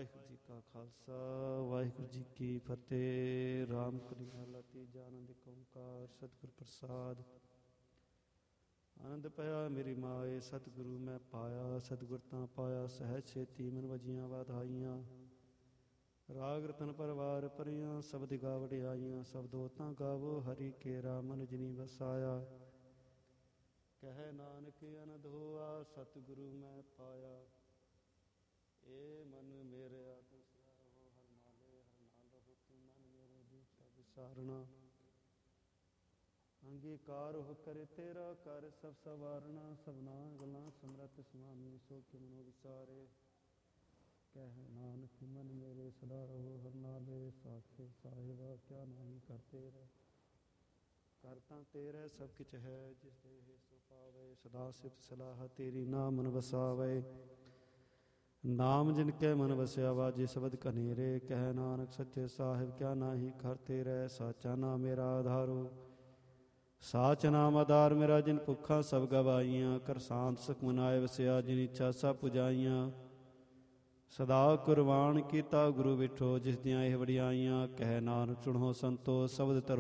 ਵਾਹਿਗੁਰੂ ਜੀ ਕਾ ਖਾਲਸਾ ਵਾਹਿਗੁਰੂ ਜੀ ਕੀ ਫਤਿਹ। ਰਾਮ ਕਲੀ ਮਹਲਾ ਤੀਜਾ। ਆਨੰਦ ਏਕ ਓੰਕਾਰ ਸਤਿਗੁਰ ਪ੍ਰਸਾਦ। ਆਨੰਦ ਭਇਆ ਮੇਰੀ ਮਾਏ ਸਤਿਗੁਰੂ ਮੈਂ ਪਾਇਆ। ਸਤਿਗੁਰ ਤਾਂ ਪਾਇਆ ਸਹਿਜ ਛੇਤੀ ਮਨ ਵਜੀਆਂ ਵਾਧਾਈਆਂ। ਰਾਗ ਰਤਨ ਪਰਵਾਰ ਭਰੀਆਂ ਸ਼ਬਦ ਗਾ ਵਡਿਆਈਆਂ। ਸ਼ਬਦੋ ਤਾਂ ਗਾਵੋ ਹਰੀ ਕੇਰਾ ਮਨ ਜਿਨੀ ਵਸਾਇਆ। ਕਹਿ ਨਾਨਕ ਅਨੰਦ ਹੋਆ ਸਤਿਗੁਰੂ ਮੈਂ ਪਾਇਆ। ਏ ਮਨ ਮੇਰਿਆ ਤੂੰ ਸਦਾ ਰਹੋ ਹਰ ਨਾਲੇ। ਹਰ ਨਾਲ ਰਹੋ ਤੂੰ ਮਨ ਮੇਰੇ ਦੂਸਰਾ ਵਿਸਾਰਣਾ। ਅੰਗੀਕਾਰ ਹੋ ਕਰੇ ਤੇਰਾ ਕਰ ਸਭ ਸਵਾਰਣਾ। ਸਭਨਾ ਗੱਲਾਂ ਸਮਰੱਥ ਸੁਆਮੀ ਸੋ ਕਿ ਮਨੋ ਵਿਸਾਰੇ। ਕਹਿ ਨਾਨਕ ਮਨ ਮੇਰੇ ਸਦਾ ਰਹੋ ਹਰ ਨਾਲੇ। ਸਾਖੇ ਸਾਹਿਬਾ ਕਿਆ ਨਾਹੀ ਕਰ ਤੇਰਾ। ਕਰ ਤਾਂ ਤੇਰਾ ਸਭ ਕਿਛ ਹੈ ਜਿਸ ਦੇ ਸੋ ਪਾਵੇ। ਸਦਾ ਸਿਫਤ ਸਲਾਹ ਤੇਰੀ ਨਾਮ ਮਨ ਵਸਾਵੇ। ਨਾਮ ਜਿਨ ਕੇ ਮਨ ਵਸਿਆ ਵਾਜੇ ਸ਼ਬਦ ਕਨੇਰੇ। ਕਹਿ ਨਾਨਕ ਸੱਚੇ ਸਾਹਿਬ ਕਿਆ ਨਾਹੀ ਕਰ ਤੇਰਾ। ਸਾਚਾ ਨਾਮ ਮੇਰਾ ਆਧਾਰੋ ਸਾਚ ਨਾਮ ਆਧਾਰ ਮੇਰਾ। ਜਿਨ ਭੁੱਖਾਂ ਸਭ ਗਵਾਈਆਂ ਕਰ ਸ਼ਾਂਤ ਸੁਖ ਮਨਾਏ ਵਸਿਆ। ਜਿਨ ਇੱਛਾ ਸਭ ਪੁਜਾਈਆਂ ਸਦਾ ਕੁਰਬਾਨ ਕੀਤਾ ਗੁਰੂ ਵਿਠੋ। ਜਿਸ ਦੀਆਂ ਇਹ ਵਡਿਆਈਆਂ ਕਹਿ ਨਾਨਕ ਸੁਣੋ ਸੰਤੋ ਸ਼ਬਦ ਧਰੋ।